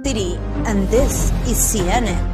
City, and this is CNN.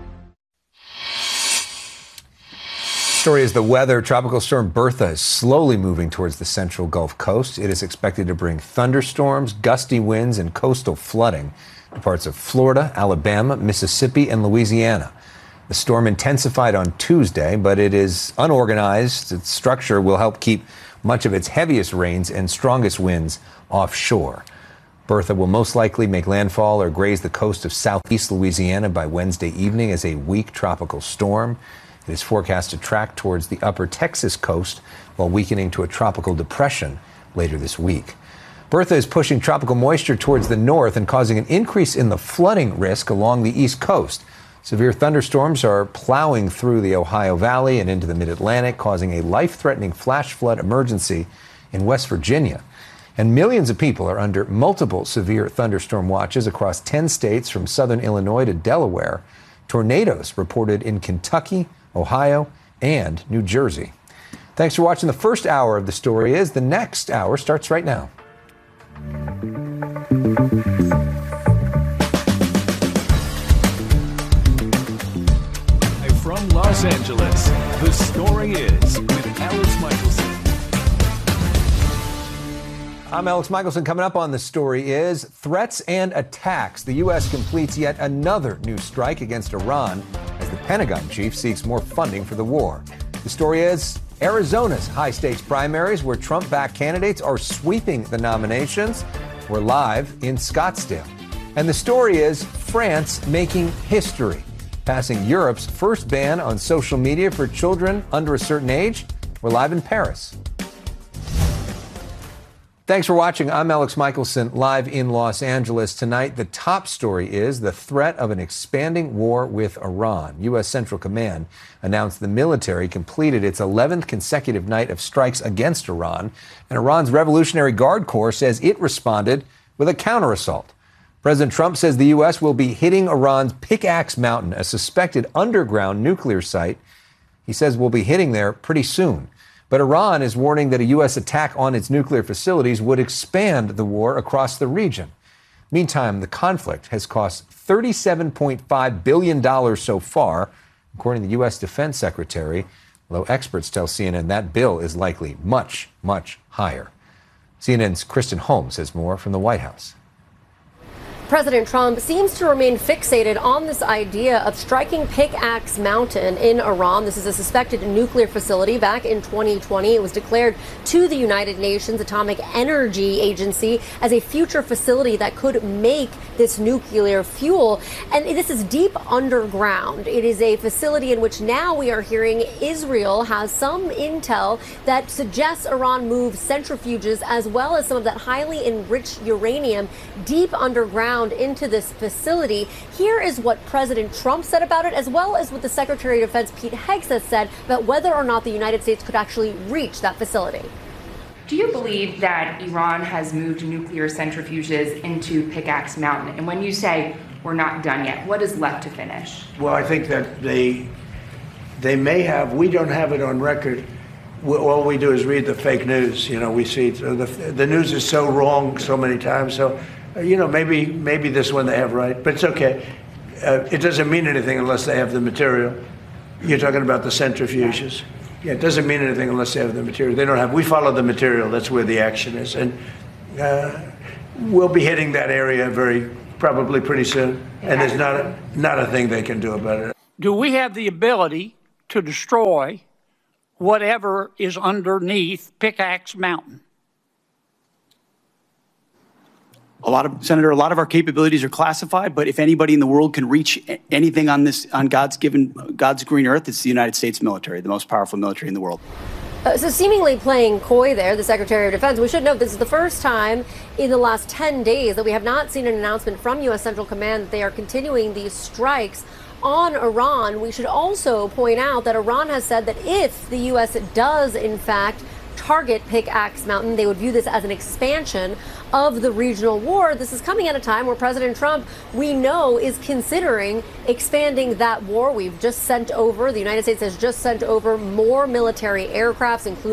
Story is the weather. Tropical storm Bertha is slowly moving towards the central Gulf Coast. It is expected to bring thunderstorms, gusty winds, and coastal flooding to parts of Florida, Alabama, Mississippi, and Louisiana. The storm intensified on Tuesday, but it is unorganized. Its structure will help keep much of its heaviest rains and strongest winds offshore. Bertha will most likely make landfall or graze the coast of southeast Louisiana by Wednesday evening as a weak tropical storm. It is forecast to track towards the upper Texas coast while weakening to a tropical depression later this week. Bertha is pushing tropical moisture towards the north and causing an increase in the flooding risk along the east coast. Severe thunderstorms are plowing through the Ohio Valley and into the mid-Atlantic, causing a life-threatening flash flood emergency in West Virginia. And millions of people are under multiple severe thunderstorm watches across 10 states from southern Illinois to Delaware. Tornadoes reported in Kentucky, Ohio, and New Jersey. Thanks for watching the first hour of The Story Is. The next hour starts right now. From Los Angeles, The Story Is with Alex Michelson. I'm Alex Michelson. Coming up on The Story Is threats and attacks. The U.S. completes yet another new strike against Iran as the Pentagon chief seeks more funding for the war. The story is Arizona's high-stakes primaries, where Trump-backed candidates are sweeping the nominations. We're live in Scottsdale. And the story is France making history, passing Europe's first ban on social media for children under a certain age. We're live in Paris. Thanks for watching. I'm Alex Michelson, live in Los Angeles. Tonight, the top story is the threat of an expanding war with Iran. U.S. Central Command announced the military completed its 11th consecutive night of strikes against Iran, and Iran's Revolutionary Guard Corps says it responded with a counterassault. President Trump says the U.S. will be hitting Iran's Pickaxe Mountain, a suspected underground nuclear site. He says we'll be hitting there pretty soon. But Iran is warning that a U.S. attack on its nuclear facilities would expand the war across the region. Meantime, the conflict has cost $37.5 billion so far, according to the U.S. Defense Secretary, although experts tell CNN that bill is likely much, much higher. CNN's Kristen Holmes has more from the White House. President Trump seems to remain fixated on this idea of striking Pickaxe Mountain in Iran. This is a suspected nuclear facility. Back in 2020, it was declared to the United Nations Atomic Energy Agency as a future facility that could make this nuclear fuel. And this is deep underground. It is a facility in which now we are hearing Israel has some intel that suggests Iran moves centrifuges as well as some of that highly enriched uranium deep underground into this facility. Here is what President Trump said about it, as well as what the Secretary of Defense Pete Hegseth said about whether or not the United States could actually reach that facility. Do you believe that Iran has moved nuclear centrifuges into Pickaxe Mountain? And when you say we're not done yet, what is left to finish? Well, I think that they may have. We don't have it on record. All we do is read the fake news. You know, we see the news is so wrong so many times. So, you know, maybe this one they have right, but it's okay. It doesn't mean anything unless they have the material. You're talking about the centrifuges. Yeah, it doesn't mean anything unless they have the material. They don't have. We follow the material. That's where the action is, and we'll be hitting that area probably pretty soon. And there's not a thing they can do about it. Do we have the ability to destroy whatever is underneath Pickaxe Mountain? Senator, a lot of our capabilities are classified, but if anybody in the world can reach anything on God's green earth, it's the United States military, the most powerful military in the world. So seemingly playing coy there, the Secretary of Defense. We should note this is the first time in the last 10 days that we have not seen an announcement from U.S. Central Command that they are continuing these strikes on Iran. We should also point out that Iran has said that if the U.S. does, in fact, target Pickaxe Mountain, they would view this as an expansion of the regional war. This is coming at a time where President Trump, we know, is considering expanding that war. The United States has just sent over more military aircrafts, including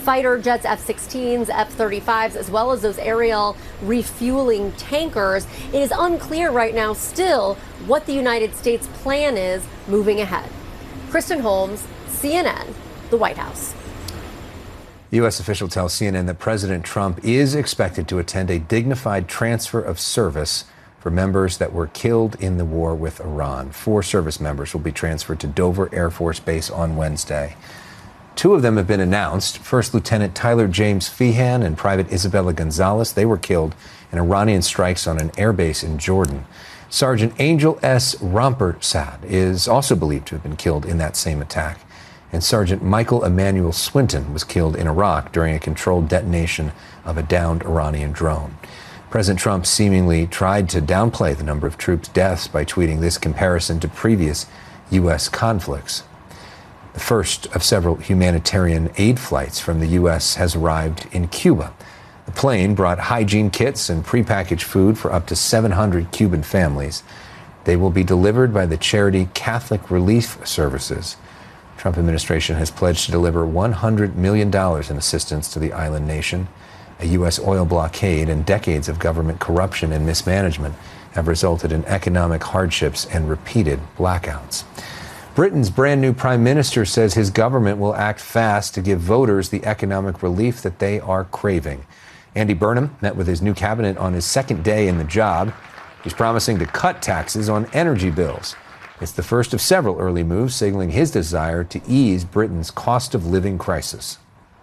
fighter jets, F-16s, F-35s, as well as those aerial refueling tankers. It is unclear right now still what the United States plan is moving ahead. Kristen Holmes, CNN, the White House. The U.S. official tells CNN that President Trump is expected to attend a dignified transfer of service for members that were killed in the war with Iran. 4 service members will be transferred to Dover Air Force Base on Wednesday. 2 of them have been announced. First Lieutenant Tyler James Feehan and Private Isabella Gonzalez. They were killed in Iranian strikes on an airbase in Jordan. Sergeant Angel S. Rompersad is also believed to have been killed in that same attack. And Sergeant Michael Emmanuel Swinton was killed in Iraq during a controlled detonation of a downed Iranian drone. President Trump seemingly tried to downplay the number of troops' deaths by tweeting this comparison to previous U.S. conflicts. The first of several humanitarian aid flights from the U.S. has arrived in Cuba. The plane brought hygiene kits and prepackaged food for up to 700 Cuban families. They will be delivered by the charity Catholic Relief Services. Trump administration has pledged to deliver $100 million in assistance to the island nation. A U.S. oil blockade and decades of government corruption and mismanagement have resulted in economic hardships and repeated blackouts. Britain's brand new prime minister says his government will act fast to give voters the economic relief that they are craving. Andy Burnham met with his new cabinet on his second day in the job. He's promising to cut taxes on energy bills. It's the first of several early moves signaling his desire to ease Britain's cost of living crisis.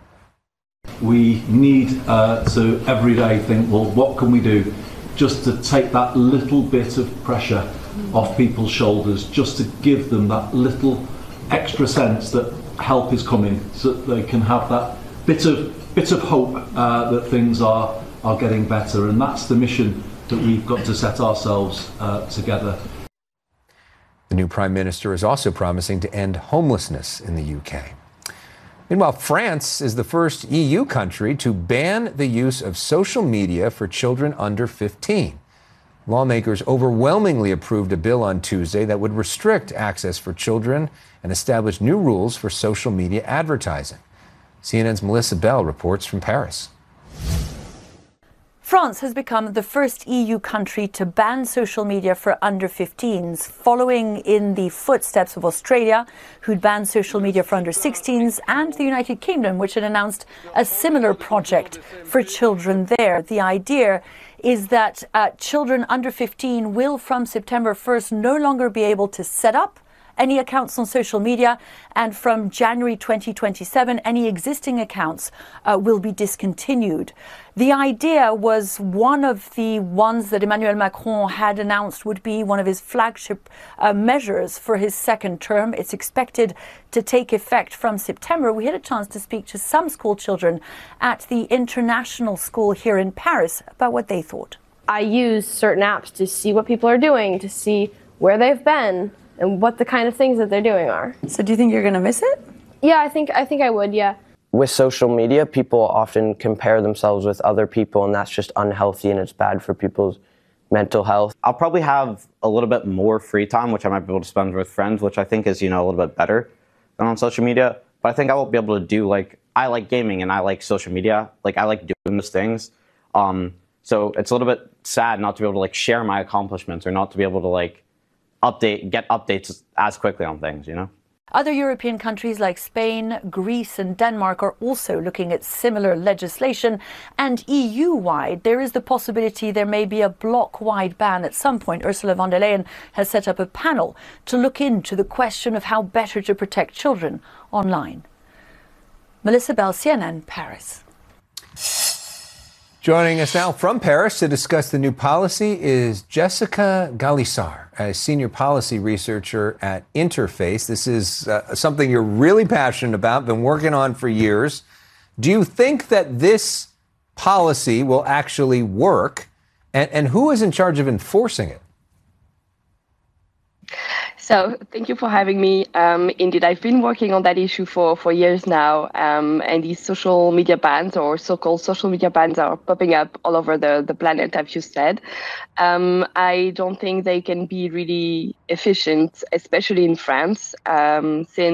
We need to every day think, well, what can we do just to take that little bit of pressure off people's shoulders, just to give them that little extra sense that help is coming, so that they can have that bit of hope that things are getting better. And that's the mission that we've got to set ourselves together. The new prime minister is also promising to end homelessness in the UK. Meanwhile, France is the first EU country to ban the use of social media for children under 15. Lawmakers overwhelmingly approved a bill on Tuesday that would restrict access for children and establish new rules for social media advertising. CNN's Melissa Bell reports from Paris. France has become the first EU country to ban social media for under 15s, following in the footsteps of Australia, who'd banned social media for under 16s, and the United Kingdom, which had announced a similar project for children there. The idea is that children under 15 will, from September 1st, no longer be able to set up any accounts on social media, and from January 2027, any existing accounts will be discontinued. The idea was one of the ones that Emmanuel Macron had announced would be one of his flagship measures for his second term. It's expected to take effect from September. We had a chance to speak to some school children at the International School here in Paris about what they thought. I use certain apps to see what people are doing, to see where they've been, and what the kind of things that they're doing are. So do you think you're going to miss it? Yeah, I think I would, yeah. With social media, people often compare themselves with other people, and that's just unhealthy and it's bad for people's mental health. I'll probably have a little bit more free time, which I might be able to spend with friends, which I think is, a little bit better than on social media. But I think I won't be able to do, I like gaming and I like social media. I like doing those things. So it's a little bit sad not to be able to, share my accomplishments or not to be able to, get updates as quickly on things, Other European countries like Spain, Greece and Denmark are also looking at similar legislation. And EU-wide, there is the possibility there may be a bloc-wide ban at some point. Ursula von der Leyen has set up a panel to look into the question of how better to protect children online. Melissa Bell, CNN, Paris. Joining us now from Paris to discuss the new policy is Jessica Galissar, a senior policy researcher at Interface. This is something you're really passionate about, been working on for years. Do you think that this policy will actually work? And who is in charge of enforcing it? So thank you for having me. Indeed, I've been working on that issue for years now, and these social media bans or so-called social media bans are popping up all over the planet, as you said. I don't think they can be really efficient, especially in France, since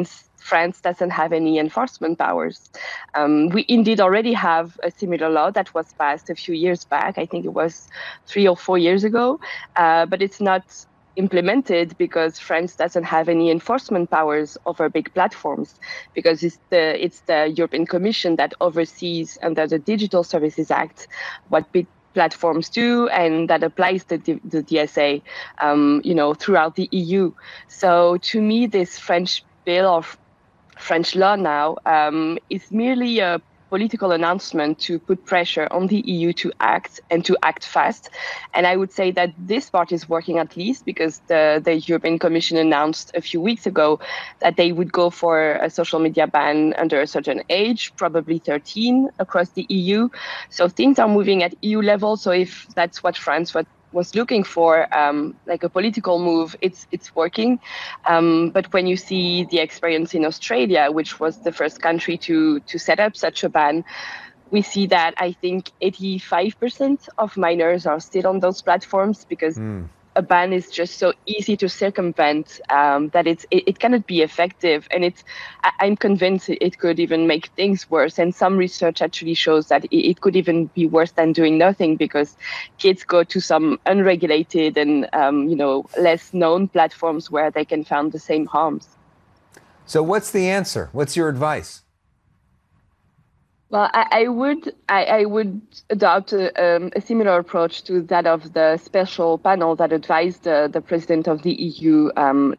France doesn't have any enforcement powers. We indeed already have a similar law that was passed a few years back. I think it was 3 or 4 years ago, but it's not implemented because France doesn't have any enforcement powers over big platforms, because it's the European Commission that oversees under the Digital Services Act what big platforms do, and that applies the DSA, throughout the EU. So to me, this French bill of French law now is merely a political announcement to put pressure on the EU to act and to act fast. And I would say that this part is working, at least because the European Commission announced a few weeks ago that they would go for a social media ban under a certain age, probably 13 across the EU. So things are moving at EU level. So if that's what France was looking for, like a political move, it's working. But when you see the experience in Australia, which was the first country to set up such a ban, we see that I think 85% of minors are still on those platforms, because a ban is just so easy to circumvent that it cannot be effective. And I'm convinced it could even make things worse. And some research actually shows that it could even be worse than doing nothing, because kids go to some unregulated and less known platforms where they can find the same harms. So what's the answer? What's your advice? Well, I would adopt a similar approach to that of the special panel that advised the president of the EU.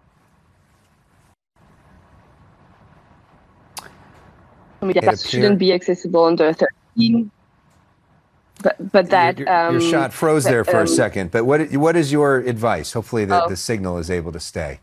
That shouldn't be accessible under 13. But that your shot froze there for a second. But what is your advice? Hopefully the signal is able to stay.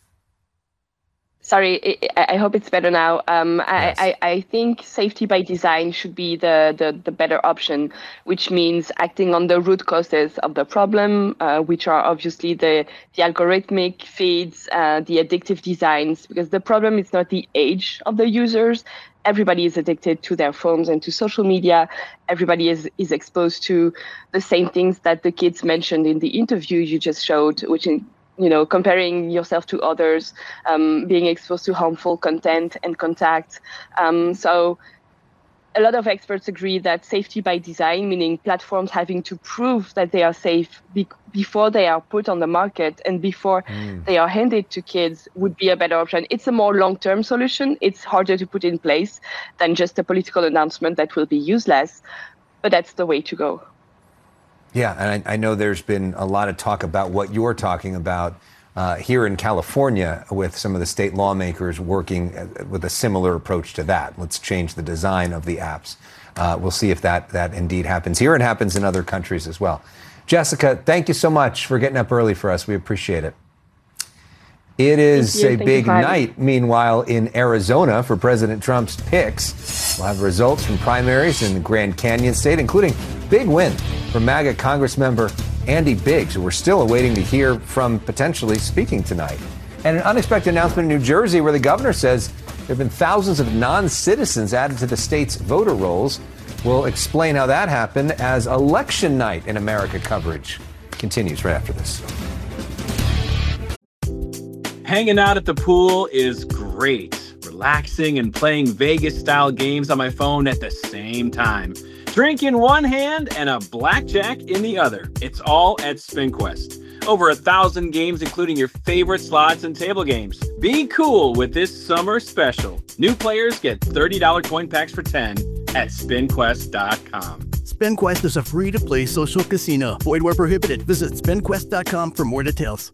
Sorry, I hope it's better now. Yes. I think safety by design should be the better option, which means acting on the root causes of the problem, which are obviously the algorithmic feeds, the addictive designs, because the problem is not the age of the users. Everybody is addicted to their phones and to social media. Everybody is exposed to the same things that the kids mentioned in the interview you just showed, which comparing yourself to others, being exposed to harmful content and contact. So a lot of experts agree that safety by design, meaning platforms having to prove that they are safe before they are put on the market and before they are handed to kids, would be a better option. It's a more long-term solution. It's harder to put in place than just a political announcement that will be useless, but that's the way to go. Yeah, and I know there's been a lot of talk about what you're talking about here in California, with some of the state lawmakers working with a similar approach to that. Let's change the design of the apps. We'll see if that indeed happens here and happens in other countries as well. Jessica, thank you so much for getting up early for us. We appreciate it. It is a big night, meanwhile, in Arizona for President Trump's picks. We'll have results from primaries in the Grand Canyon state, including big win for MAGA Congressmember Andy Biggs, who we're still awaiting to hear from, potentially speaking tonight. And an unexpected announcement in New Jersey where the governor says there have been thousands of non-citizens added to the state's voter rolls. We'll explain how that happened as election night in America coverage continues right after this. Hanging out at the pool is great. Relaxing and playing Vegas-style games on my phone at the same time. Drink in one hand and a blackjack in the other. It's all at SpinQuest. Over 1,000 games, including your favorite slots and table games. Be cool with this summer special. New players get $30 coin packs for 10 at SpinQuest.com. SpinQuest is a free-to-play social casino. Void where prohibited. Visit SpinQuest.com for more details.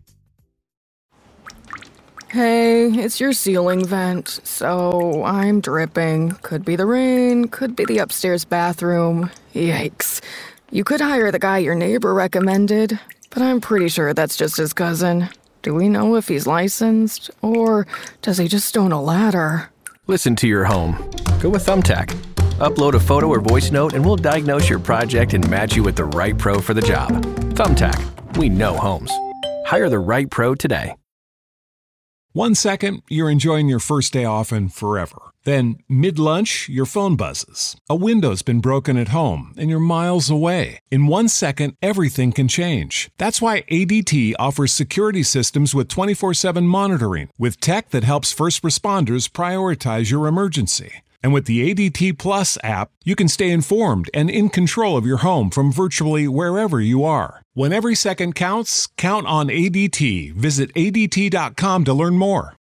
Hey, it's your ceiling vent, so I'm dripping. Could be the rain, could be the upstairs bathroom. Yikes. You could hire the guy your neighbor recommended, but I'm pretty sure that's just his cousin. Do we know if he's licensed, or does he just own a ladder? Listen to your home. Go with Thumbtack. Upload a photo or voice note and we'll diagnose your project and match you with the right pro for the job. Thumbtack. We know homes. Hire the right pro today. 1 second, you're enjoying your first day off and forever. Then, mid-lunch, your phone buzzes. A window's been broken at home, and you're miles away. In 1 second, everything can change. That's why ADT offers security systems with 24/7 monitoring, with tech that helps first responders prioritize your emergency. And with the ADT Plus app, you can stay informed and in control of your home from virtually wherever you are. When every second counts, count on ADT. Visit ADT.com to learn more.